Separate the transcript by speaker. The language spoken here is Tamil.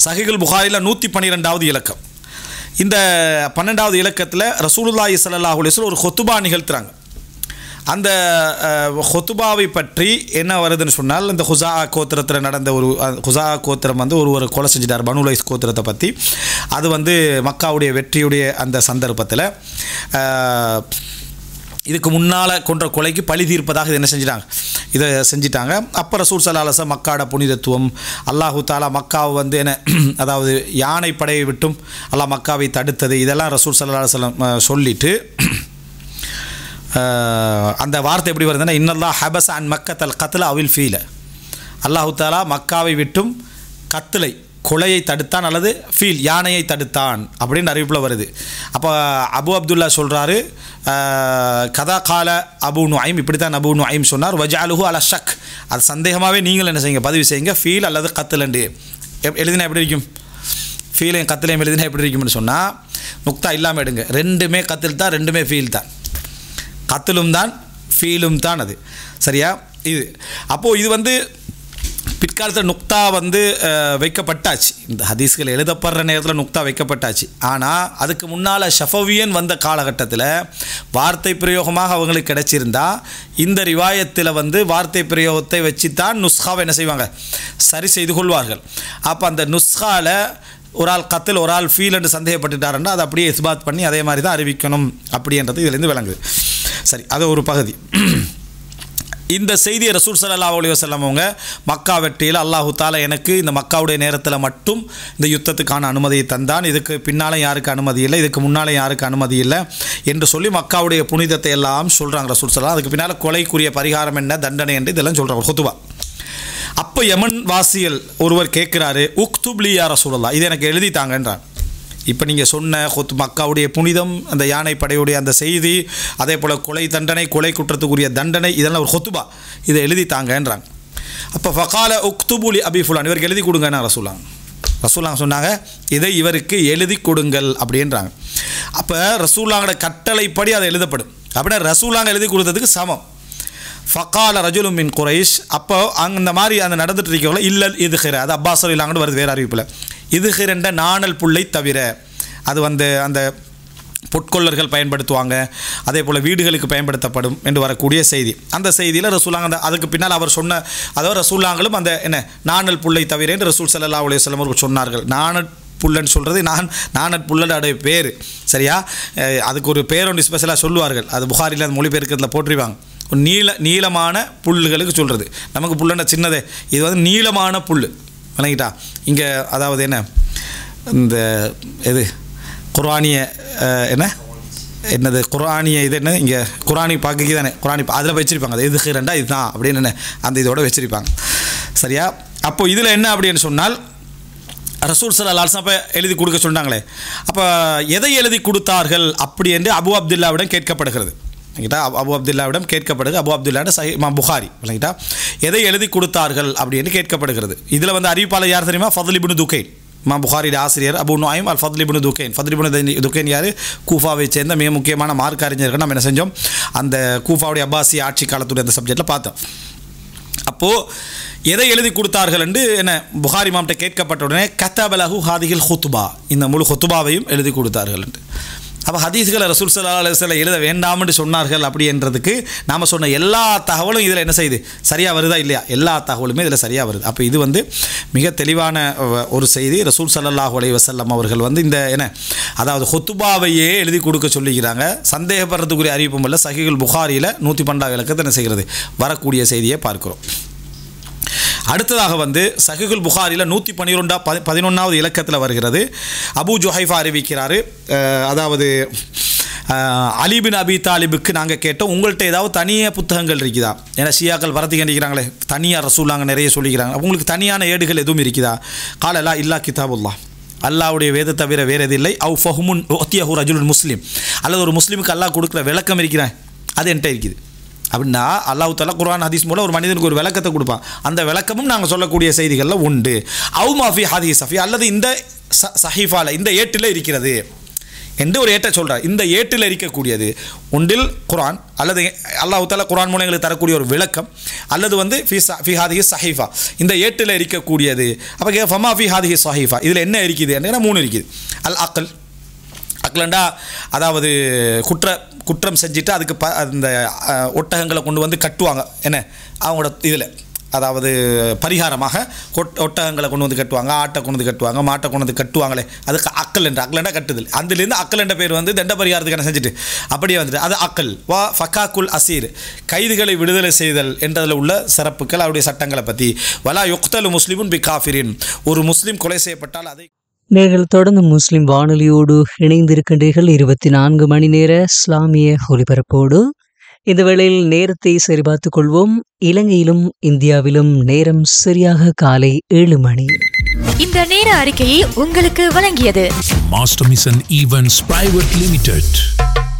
Speaker 1: சஹீஹுல் புகாரியில் 112வது இலக்கம். இந்த 12வது இலக்கத்தில் ரசூலுல்லாஹி ஸல்லல்லாஹு அலைஹி வஸல்லம் ஒரு ஹுத்பா நிகழ்த்துறாங்க. அந்த ஹுத்பாவை பற்றி என்ன வருதுன்னு சொன்னால், இந்த ஹுஸா கோத்திரத்தில் நடந்த ஒரு ஹுஸா கோத்திரம் வந்து ஒரு கொலை செஞ்சிட்டார், பனு லைஸ் கோத்திரத்தை பற்றி. அது வந்து மக்காவுடைய வெற்றியுடைய அந்த சந்தர்ப்பத்தில் இதுக்கு முன்னால் கொன்ற கொலைக்கு பழி தீர்ப்பதாக இதை என்ன செஞ்சிட்டாங்க, இதை செஞ்சிட்டாங்க. அப்போ ரசூல் ஸல்லல்லாஹு அலைஹி வஸல்லம் மக்காட புனிதத்துவம், அல்லாஹு தாலா மக்காவை வந்து என்ன, அதாவது யானை படையை விட்டும் அல்லாஹ் மக்காவை தடுத்தது, இதெல்லாம் ரசூல் ஸல்லல்லாஹு அலைஹி வஸல்லம் சொல்லிட்டு அந்த வார்த்தை எப்படி வருதுன்னா, இன்னல்லாஹ் ஹபஸ அன் மக்கத்தல் கத்ல அவில் ஃபீல, அல்லாஹு தாலா மக்காவை விட்டும் கத்லை கொலையை தடுத்தான் அல்லது ஃபீல் யானையை தடுத்தான் அப்படின்னு அறிவிப்பில் வருது. அப்போ அபு அப்துல்லா சொல்கிறாரு, கதா கால அபு நுஐம், இப்படி தான் அபு நுஐம் சொன்னார். வஜஅலுஹு அலா ஷக், அது சந்தேகமாகவே நீங்கள் என்ன செய்யுங்க, பதிவு செய்யுங்க. ஃபீல் அல்லது கத்துலண்டு எழுதினா எப்படி இருக்கும், ஃபீலையும் கத்துலையும் எழுதினா எப்படி இருக்கும்னு சொன்னால் நுக்தா இல்லாமல் எடுங்க. ரெண்டுமே கத்தில் தான், ரெண்டுமே ஃபீல் தான், கத்திலும் தான் ஃபீலும் தான் அது, சரியா? இது அப்போது இது வந்து பிற்காலத்தில் நுக்தா வந்து வைக்கப்பட்டாச்சு, இந்த ஹதீஸ்கள் எழுதப்படுற நேரத்தில் நுக்தா வைக்கப்பட்டாச்சு. ஆனால் அதுக்கு முன்னால் ஷஃபவியன் வந்த காலகட்டத்தில் வார்த்தை பிரயோகமாக அவங்களுக்கு கிடைச்சிருந்தா இந்த ரிவாயத்தில் வந்து வார்த்தை பிரயோகத்தை வச்சு தான் நுஸ்காவை என்ன செய்வாங்க, சரி செய்து கொள்வார்கள். அப்போ அந்த நுஸ்காவில் ஒரு ஆள் கத்தில் ஒரு ஆள் ஃபீல் என்று சந்தேகப்பட்டுட்டாருன்னா அதை அப்படியே இஸ்பாத் பண்ணி அதே மாதிரி தான் அறிவிக்கணும் அப்படின்றது இதுலேருந்து விளங்குது. சரி, அது ஒரு பகுதி. இந்த செய்தியை ரசூல் ஸல்லல்லாஹு அலைஹி வஸல்லம் அவங்க மக்கா வெற்றியில் அல்லாஹு தாலா எனக்கு இந்த மக்காவுடைய நேரத்தில் மட்டும் இந்த யுத்தத்துக்கான அனுமதியை தந்தான், இதுக்கு பின்னாலும் யாருக்கு அனுமதி இல்லை, இதுக்கு முன்னாலும் யாருக்கு அனுமதி இல்லை என்று சொல்லி மக்காவுடைய புனிதத்தை எல்லாம் சொல்கிறாங்க ரசூல் ஸல்லல்லாஹு. அதுக்கு பின்னால் கொலைக்குரிய பரிகாரம் என்ன, தண்டனை என்று இதெல்லாம் சொல்கிறாங்க ஹுத்பா. அப்போ யமன் வாசியல் ஒருவர் கேட்குறாரு, உக்துப்லி யா ரசூலல்லாஹ், இது எனக்கு எழுதித்தாங்கன்றான். இப்போ நீங்கள் சொன்ன மக்காவுடைய புனிதம், அந்த யானை படையுடைய அந்த செய்தி, அதே போல் கொலை தண்டனை, கொலை குற்றத்துக்குரிய தண்டனை, இதெல்லாம் ஒரு ஹுத்பா, இதை எழுதித்தாங்கன்றாங்க. அப்போ ஃபகால உக்துபுலி அபி ஃபுலான், இவருக்கு எழுதி கொடுங்கன்னு ரசூலாங்க சொன்னாங்க, இதை இவருக்கு எழுதி கொடுங்கள் அப்படின்றாங்க. அப்போ ரசூலாங்கோட கட்டளைப்படி அதை எழுதப்படும் அப்படின்னா ரசூலாங்க எழுதி கொடுத்ததுக்கு சமம். ஃபகால ரஜுலும் மின் குரைஷ், அப்போ அந்த மாதிரி அந்த நடந்துட்டு இருக்கவங்கள இல்லல் இதுகிற, அது அப்பாஸ் இல்லாங்கன்னு வருது வேறு அறிவிப்பில், இதுகிற நாணல் புல்லை தவிர, அது வந்து அந்த பொற்கொள்ளர்கள் பயன்படுத்துவாங்க, அதே போல் வீடுகளுக்கு பயன்படுத்தப்படும் என்று வரக்கூடிய செய்தி. அந்த செய்தியில் ரசூலாங்க அந்த அதுக்கு பின்னால் அவர் சொன்ன, அதாவது ரசூலாங்களும் அந்த என்ன நாணல் புல்லை தவிர என்று ரசூல் ஸல்லல்லாஹு அலைஹி வஸல்லம் அவர்கள் சொன்னார்கள். நாணல் புல்லன்னு சொல்கிறது நாணல் புல்லோடைய பேர், சரியா? அதுக்கு ஒரு பேர் ஒன்று ஸ்பெஷலாக சொல்லுவார்கள், அது புகாரில் அந்த மொழிபெயர்க்கிறதுல போட்டிருவாங்க. நீளமான புல்லுகளுக்கு சொல்கிறது, நமக்கு புல்லுன்னா சின்னதே, இது வந்து நீளமான புல், விளங்கிட்டா? இங்கே அதாவது என்ன, இந்த இது குர்ஆனிய என்னது குர்ஆனிய இது என்ன, இங்கே குர்ஆனி பார்க்க தானே, குர்ஆனி அதில் வச்சுருப்பாங்க, அது எதுக்கு ரெண்டா இதுதான் அப்படின்னு என்ன அந்த இதோடு வச்சுருப்பாங்க, சரியா? அப்போது இதில் என்ன அப்படின்னு சொன்னால் ரசூல் ஸல்லல்லாஹு அலைஹி வஸல்லம் எழுதி கொடுக்க சொன்னாங்களே, அப்போ எதை எழுதி கொடுத்தார்கள் அப்படி என்று அபு அப்துல்லாவிடம் கேட்கப்படுகிறது. விளங்கிட்டா? அபு அப்துல்லாவிடம் கேட்கப்படுது, அபு அப்துல்லாட சஹீஹ் இமாம் புகாரி, விளங்கிட்டா? எதை எழுதி கொடுத்தார்கள் அப்படின்னு கேட்கப்படுகிறது. இதில் வந்து அறிவிப்பாளர் யார் தெரியுமா? ஃபத்ல் இப்னு துகைன், இமாம் புகாரிയുടെ ஆசிரியர் அபு நுஐம் அல் ஃபத்ல் இப்னு துகைன். ஃபத்ல் இப்னு துகைன் யார்? கூஃபாவை சேர்ந்த மிக முக்கியமான மார்க்க அறிஞர்கள். நம்ம என்ன செஞ்சோம், அந்த கூஃபாவுடைய அப்பாசி ஆட்சி காலத்துடைய அந்த சப்ஜெக்டில் பார்த்தோம். அப்போது எதை எழுதி கொடுத்தார்கள் என்று என்ன புகாரி இமாம்கிட்ட கேட்கப்பட்ட உடனே கதபலஹு ஹாதிஹில் ஹுத்பா, இந்த முழு ஹுத்பாவையும் எழுதி கொடுத்தார்கள் என்று. அப்போ ஹதீஸ்களை ரசூல் ஸல்லல்லாஹு அலைஹி வஸல்லம் எழுத வேண்டாம்னு சொன்னார்கள் அப்படின்றதுக்கு நாம் சொன்ன எல்லா தகவலும் இதில் என்ன செய்யுது, சரியாக வருதா இல்லையா? எல்லா தகவலுமே இதில் சரியாக வருது. அப்போ இது வந்து மிக தெளிவான ஒரு செய்தி. ரசூல் ஸல்லல்லாஹு அலைஹி வஸல்லம் அவர்கள் வந்து இந்த என்ன, அதாவது ஹுத்பாவையே எழுதி கொடுக்க சொல்லிக்கிறாங்க. சந்தேகப்படுறதுக்குரிய அறிவிப்பும் இல்லை, சஹீஹுல் புகாரியில் 112 இலக்கத்தை என்ன செய்கிறது, வரக்கூடிய செய்தியை பார்க்கிறோம். அடுத்ததாக வந்து சஹீஹுல் புகாரியில் 111வது இலக்கத்தில் வருகிறது. அபூ ஜுஹைஃபா அறிவிக்கிறாரு, அதாவது அலி பின் அபி தாலிபுக்கு நாங்கள் கேட்டோம், உங்கள்கிட்ட ஏதாவது தனியாக புத்தகங்கள் இருக்குதா? ஏன்னா ஷியாக்கள் வரத்துக்கு நினைக்கிறாங்களே, தனியாக ரசூலாங்க நிறைய சொல்லிக்கிறாங்க, உங்களுக்கு தனியான ஏடுகள் எதுவும் இருக்குதா? காலலா இல்லா கிதாபுல்லா, அல்லாவுடைய வேத தவிர வேறு எது இல்லை. அவு ஃபஹ்முன் ஒத்தியஹு ரஜுலுன் முஸ்லீம், அல்லது ஒரு முஸ்லீமுக்கு அல்லாஹ் கொடுக்குற விளக்கம் இருக்கிறேன், அது என்கிட்ட இருக்குது. அப்படின்னா அல்லாஹ் தஆலா குர்ஆன் ஹதீஸ் மூலம் ஒரு மனிதனுக்கு ஒரு விளக்கத்தை கொடுப்பான், அந்த விளக்கமும் நாங்கள் சொல்லக்கூடிய செய்திகளில் உண்டு. அவு மாஃபி ஹதீஸ் சஃபி, அல்லது இந்த சஹீஃபால இந்த ஏட்டில் இருக்கிறது, என்று ஒரு ஏட்டை சொல்கிறார். இந்த ஏட்டில் இருக்கக்கூடியது ஒன்றில் குர்ஆன் அல்லது அல்லாஹ் தஆலா குர்ஆன் மூலம் எங்களுக்கு தரக்கூடிய ஒரு விளக்கம், அல்லது வந்து ஃபி ஹாதிஹி ஸஹீஃபா, இந்த ஏட்டில் இருக்கக்கூடியது. அப்போ ஃபமா ஃபி ஹாதிஹி ஸஹீஃபா, இதில் என்ன இருக்குது என்ன 3 இருக்குது. அல் அக்ல், அக்லண்டா அதாவது குற்றம் செஞ்சுட்டு அதுக்கு அந்த ஒட்டகங்களை கொண்டு வந்து கட்டுவாங்க, என்ன அவங்களோட இதில், அதாவது பரிகாரமாக ஒட்டகங்களை கொண்டு வந்து கட்டுவாங்க, ஆட்டை கொண்டு வந்து கட்டுவாங்க, மாட்டை கொண்டு வந்து கட்டுவாங்களே, அதுக்கு அக்கல் என்ற அக்கலண்டா கட்டுதல். அதுலேருந்து அக்கல் என்ற பேர் வந்து தண்ட பரிகாரத்துக்கு என்ன செஞ்சுட்டு அப்படியே வந்துட்டு அது அக்கல். வா ஃபக்காக்குல் அசீர், கைதிகளை விடுதலை செய்தல் என்றதில் உள்ள சிறப்புகள், அவருடைய சட்டங்களை பற்றி. வலா யுக்தலு முஸ்லிமுன் பி காஃபிரின், ஒரு முஸ்லீம் கொலை செய்யப்பட்டால் அதை
Speaker 2: நீங்கள் தொடர்ந்து முஸ்லிம் வானொலியோடு இணைந்திருக்கின்றீர்கள். 24 மணி நேர இஸ்லாமிய ஒலிபரப்போடு. இந்த வேளையில் நேரத்தை சரிபார்த்துக் கொள்வோம். இலங்கையிலும் இந்தியாவிலும் நேரம் சரியாக காலை 7 மணி.
Speaker 3: இந்த நேர அறிக்கையை உங்களுக்கு வழங்கியது
Speaker 4: master mission events private limited.